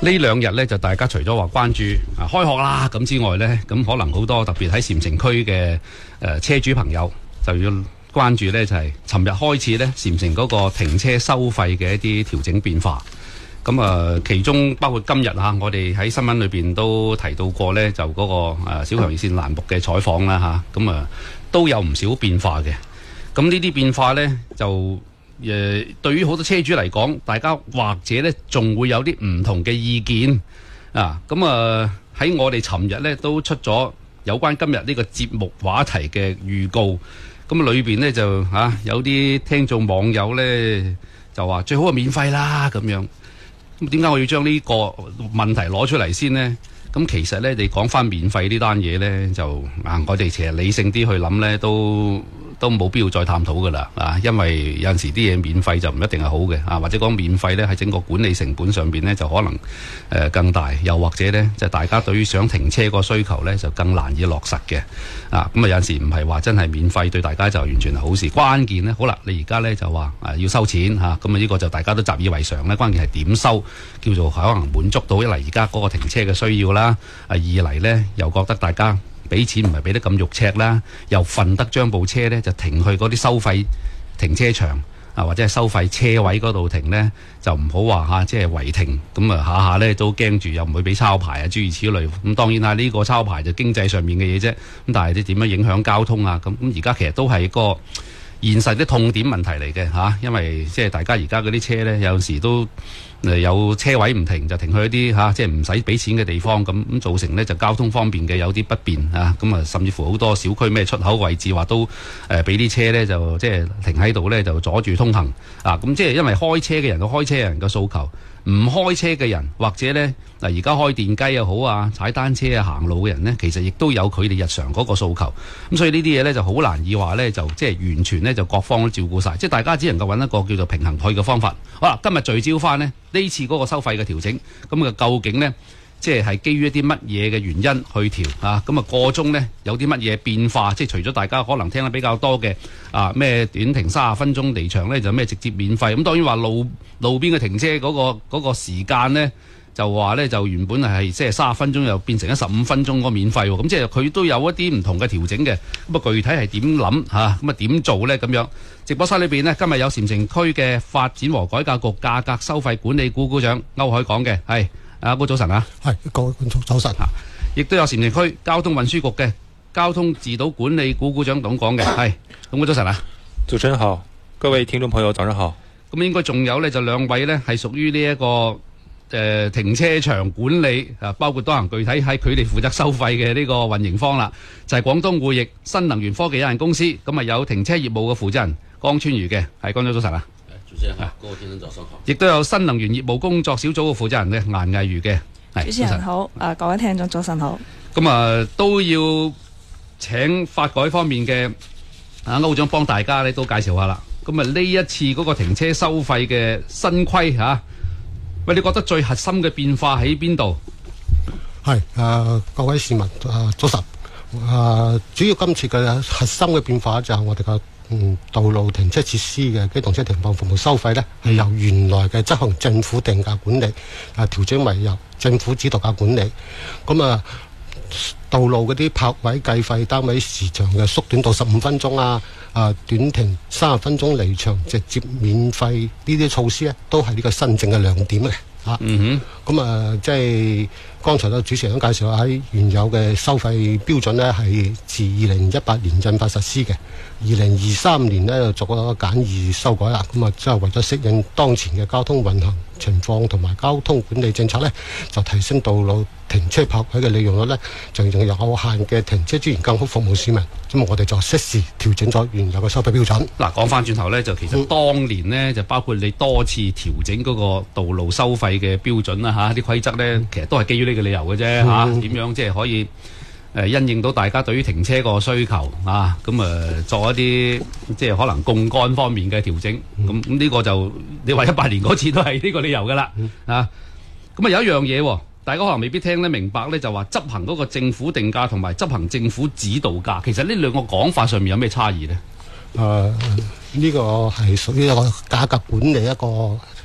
呢兩日咧就大家除咗話關注開學啦咁之外咧，咁可能好多特別喺禪城區嘅車主朋友就要關注咧，就係尋日開始咧禪城嗰個停車收費嘅一啲調整變化。咁其中包括今日我哋喺新聞裏邊都提到過咧，就嗰個小強熱線欄目嘅採訪啦咁都有唔少變化嘅。咁呢啲變化咧就對於好多車主嚟講，大家或者咧仲會有啲唔同嘅意見啊！咁喺我哋尋日咧都出咗有關今日呢個節目話題嘅預告，咁裏邊咧就有啲聽眾網友咧就話最好係免費啦咁樣。咁點解我要將呢個問題攞出嚟先呢？咁其實咧你講翻免費呢單嘢咧，就我哋其實理性啲去諗咧都冇必要再探討噶啦，因為有陣時啲嘢免費就唔一定係好嘅，或者講免費咧喺整個管理成本上邊咧就可能更大，又或者咧就大家對於想停車個需求咧就更難以落實嘅，咁有陣時唔係話真係免費對大家就完全係好事。關鍵咧好啦，你而家咧就話要收錢咁呢個就大家都習以為常咧。關鍵係點收，叫做可能滿足到一嚟而家嗰個停車嘅需要啦，二嚟咧又覺得大家俾錢唔係俾得咁肉赤啦，又瞓得將部車呢就停去嗰啲收費停車場或者係收費車位嗰度停呢，就唔好話即係違停咁下下呢都驚住又唔會俾抄牌諸如此類。咁當然呢個抄牌就經濟上面嘅嘢啫，咁但係你點樣影響交通咁而家其實都係個現實啲痛點問題嚟嘅因為即係大家而家嗰啲車呢，有時都有車位唔停就停去一啲即係唔使俾錢嘅地方，咁造成呢就交通方面嘅有啲不便咁甚至乎好多小區咩出口位置話都俾啲車呢就即係停喺度呢，就阻住通行咁即係因為開車嘅人有開車人嘅訴求，唔開車嘅人或者呢而家開電雞又好踩單車行路嘅人呢，其實亦都有佢哋日常嗰個訴求。咁所以呢啲嘢呢，就好難以話呢，就即係完全呢，就各方都照顧晒，即係大家只能夠揾一個叫做平衡去嘅方法。好啦，今日聚焦翻呢次嗰個收費嘅調整，咁究竟呢，即係基於一啲乜嘢嘅原因去調咁個中呢，有啲乜嘢變化？即係除咗大家可能聽得比較多嘅咩短停30分鐘離場呢，就咩直接免費。咁當然話路邊嘅停車嗰個時間呢，就話呢，就原本係即係30分鐘又變成15分鐘個免費喎。咁即係佢都有一啲唔同嘅調整嘅。咁具體係點諗咁點做呢？咁樣直播室裏邊呢，今日有禪城區嘅發展和改革局價格收費管理股股長歐海港嘅，係高早晨係各位觀眾早晨亦都有禪城區交通運輸局嘅交通自導管理股股長董廣嘅，係咁早晨主持人好，各位聽眾朋友早上好。 咁應該仲有呢，就兩位呢，係屬於呢一個停車場管理包括多行具體喺佢哋負責收費嘅呢個運營方啦，就係廣東匯易新能源科技有限公司。咁有停車業務嘅負責人江川渝嘅，係江總早晨主持人好，各位聽眾早上好。 亦都有新能源業務工作小組嘅負責人嘅顏毅如嘅， 主持人好，各位聽眾早晨好。 咁都要請發改方面嘅歐長幫大家咧都介紹下啦。咁呢一次嗰個停車收費嘅新規喂，你覺得最核心嘅變化喺邊度？ 係各位市民早晨。主要今次嘅核心嘅變化就係我哋嘅道路停車設施嘅機動車停放服務收費呢，係由原來嘅執行政府定價管理調整為由政府指導價管理。咁道路嗰啲泊位計費單位時長嘅縮短到15分鐘短停30分鐘離場直接免費呢啲措施呢，都係呢個新政嘅亮點嘅。咁即係剛才個主持人介紹喺原有嘅收費標準呢，係自2018年印發實施嘅，2023年呢就做咗簡易修改啦。咁即係為咗適應當前嘅交通運行情況同埋交通管理政策呢，就提升道路停車泊位嘅利用率呢，就用有限嘅停車資源更好服務市民。咁我哋就適時調整咗原有嘅收費標準。 嗱，講翻轉頭呢，就其實當年呢，就包括你多次調整嗰個道路收費嘅標準啦啲規則呢，其實都係基於呢個理由嘅啫點樣即係可以因應到大家對於停車個需求做一啲即係可能槓桿方面嘅調整。咁呢個就你話18年嗰次都係呢個理由噶啦咁有一樣嘢大家可能未必聽得明白呢，就話執行嗰個政府定價同埋執行政府指導價，其實呢兩個講法上面有咩差異呢？ 呢個係屬於一個價格管理一個